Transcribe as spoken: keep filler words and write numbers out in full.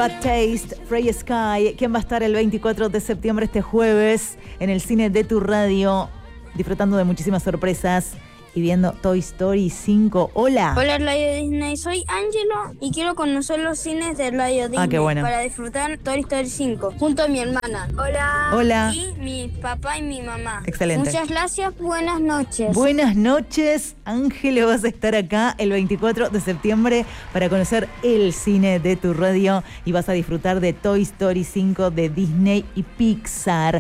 Bad Taste, Frey Sky. ¿Quién va a estar el veinticuatro de septiembre, este jueves, en el cine de tu radio, disfrutando de muchísimas sorpresas y viendo Toy Story cinco? Hola. Hola, Radio Disney. Soy Angelo y quiero conocer los cines de Radio Disney Ah, qué bueno. para disfrutar Toy Story cinco junto a mi hermana. Hola. Hola. Y mi papá y mi mamá. Excelente. Muchas gracias. Buenas noches. Buenas noches, Ángelo. Vas a estar acá el veinticuatro de septiembre para conocer el cine de tu radio y vas a disfrutar de Toy Story cinco de Disney y Pixar.